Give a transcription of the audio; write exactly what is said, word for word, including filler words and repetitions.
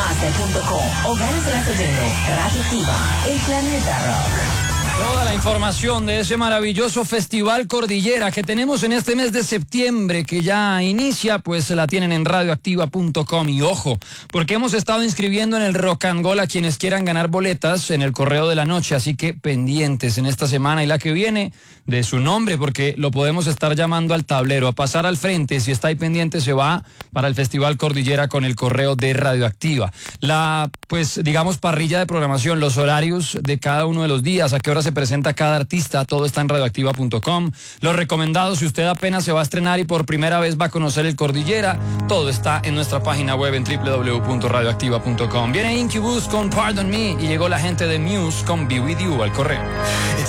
ticketmaster punto com o ganes gratuito. Radioactiva, el planeta rock. Toda la información de ese maravilloso Festival Cordillera que tenemos en este mes de septiembre, que ya inicia, pues la tienen en radioactiva punto com. Y ojo, porque hemos estado inscribiendo en el Rock and Roll a quienes quieran ganar boletas en el correo de la noche, así que pendientes en esta semana y la que viene de su nombre, porque lo podemos estar llamando al tablero, a pasar al frente. Si está ahí pendiente, se va para el Festival Cordillera con el correo de Radioactiva. La, pues, digamos, parrilla de programación, los horarios de cada uno de los días, a qué hora se presenta cada artista, todo está en radioactiva punto com. Los recomendados, si usted apenas se va a estrenar y por primera vez va a conocer el Cordillera, todo está en nuestra página web en doble u doble u doble u punto radioactiva punto com. Viene Incubus con Pardon Me y llegó la gente de Muse con Be With You al correo.